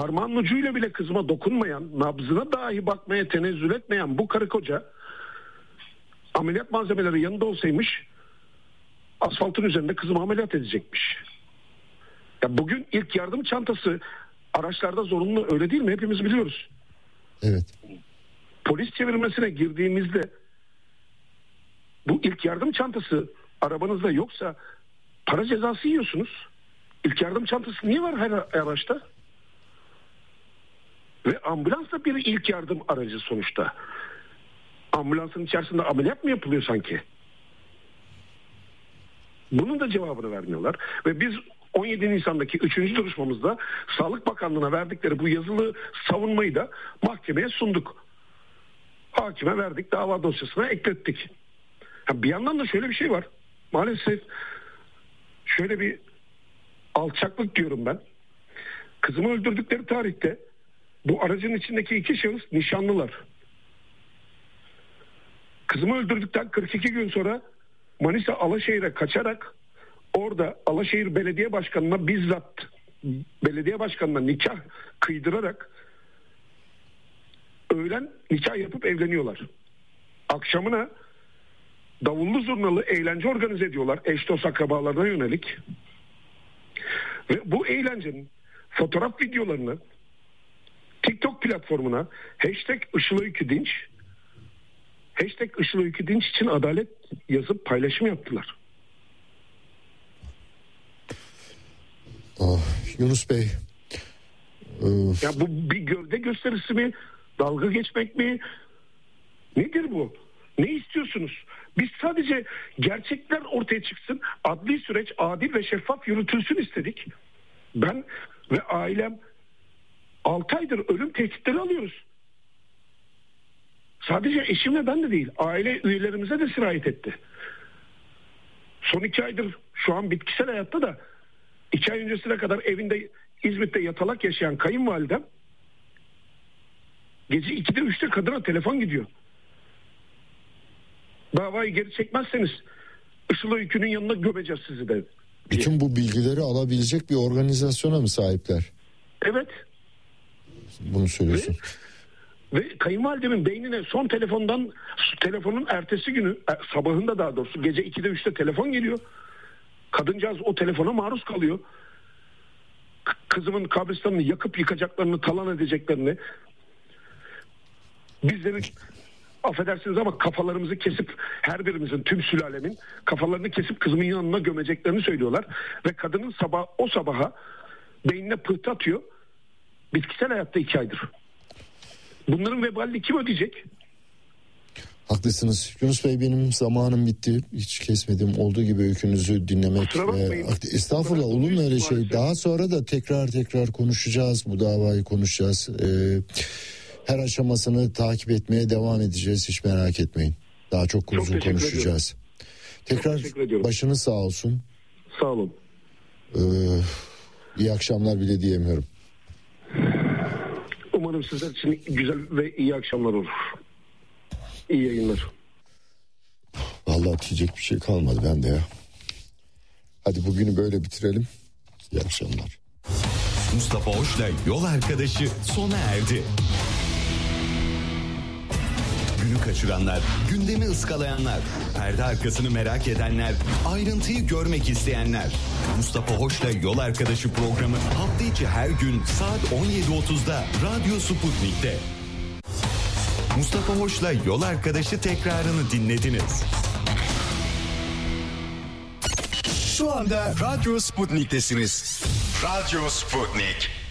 parmağın ucuyla bile kızıma dokunmayan, nabzına dahi bakmaya tenezzül etmeyen bu karı koca ameliyat malzemeleri yanında olsaymış asfaltın üzerinde kızımı ameliyat edecekmiş. Ya bugün ilk yardım çantası araçlarda zorunlu, öyle değil mi? Hepimiz biliyoruz. Evet. Polis çevirmesine girdiğimizde bu ilk yardım çantası arabanızda yoksa para cezası yiyorsunuz. İlk yardım çantası niye var her araçta? Ve ambulans da bir ilk yardım aracı sonuçta. Ambulansın içerisinde ameliyat mı yapılıyor sanki? Bunun da cevabını vermiyorlar. Ve biz 17 Nisan'daki 3. duruşmamızda Sağlık Bakanlığı'na verdikleri bu yazılı savunmayı da mahkemeye sunduk. Hakime verdik, dava dosyasına eklettik. Bir yandan da şöyle bir şey var. Maalesef şöyle bir alçaklık diyorum ben. Kızımı öldürdükleri tarihte bu aracın içindeki 2 şahıs nişanlılar. Kızımı öldürdükten 42 gün sonra Manisa Alaşehir'e kaçarak orada Alaşehir Belediye Başkanı'na bizzat belediye başkanına nikah kıydırarak öğlen nikah yapıp evleniyorlar. Akşamına davullu zurnalı eğlence organize ediyorlar eş dost akrabalarına yönelik. Ve bu eğlencenin fotoğraf videolarını TikTok platformuna #IşılÖyküDinç #IşılÖyküDinç için adalet yazıp paylaşım yaptılar. Yunus Bey. Ya bu bir gövde gösterisi mi? Dalga geçmek mi? Nedir bu? Ne istiyorsunuz? Biz sadece gerçekler ortaya çıksın, adli süreç adil ve şeffaf yürütülsün istedik. Ben ve ailem 6 aydır ölüm tehditleri alıyoruz. Sadece eşim ve ben de değil, aile üyelerimize de sirayet etti. Son 2 aydır şu an bitkisel hayatta da 2 ay öncesine kadar evinde İzmit'te yatalak yaşayan kayınvalidem gece 2'de 3'te kadına telefon gidiyor. Davayı geri çekmezseniz IşılÖykü'nün yanına gömeceğiz sizi de. Bütün bu bilgileri alabilecek bir organizasyona mı sahipler? Evet. Bunu söylüyorsun. Ve kayınvalidemin beynine son telefonun ertesi günü sabahında daha doğrusu gece 2'de 3'te telefon geliyor. Kadıncağız o telefona maruz kalıyor. Kızımın kabristanını yakıp yıkacaklarını, talan edeceklerini, bizleri affedersiniz ama kafalarımızı kesip her birimizin, tüm sülalemin kafalarını kesip kızımın yanına gömeceklerini söylüyorlar. Ve kadının o sabaha beynine pıhtı atıyor. Bitkisel hayatta 2 aydır. Bunların vebalini kim ödeyecek? Haklısınız. Yunus Bey, benim zamanım bitti. Hiç kesmedim. Olduğu gibi öykünüzü dinlemek. Estağfurullah, olur mu öyle şey? Daha sonra da tekrar konuşacağız. Bu davayı konuşacağız. Her aşamasını takip etmeye devam edeceğiz. Hiç merak etmeyin. Daha çok uzun konuşacağız. Tekrar başınız sağ olsun. Sağ olun. İyi akşamlar bile diyemiyorum. Umarım sizler için güzel ve iyi akşamlar olur. İyi yayınlar. Vallahi diyecek bir şey kalmadı bende ya. Hadi bugünü böyle bitirelim. İyi akşamlar. Mustafa Hoş'la yol arkadaşı sona erdi. Günü kaçıranlar, gündemi ıskalayanlar, perde arkasını merak edenler, ayrıntıyı görmek isteyenler. Mustafa Hoş'la yol arkadaşı programı hafta içi her gün saat 17.30'da Radyo Sputnik'te. Mustafa Hoş'la yol arkadaşı tekrarını dinlediniz. Şu anda Radyo Sputnik'tesiniz. Radyo Sputnik.